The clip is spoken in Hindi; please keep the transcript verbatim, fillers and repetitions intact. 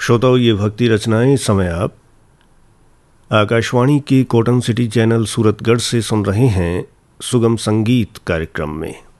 श्रोताओं, ये भक्ति रचनाएं इस समय आप आकाशवाणी के कॉटन सिटी चैनल सूरतगढ़ से सुन रहे हैं सुगम संगीत कार्यक्रम में।